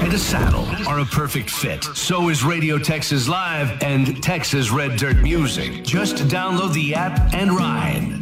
and a saddle are a perfect fit. So is Radio Texas Live and Texas Red Dirt Music. Just download the app and ride.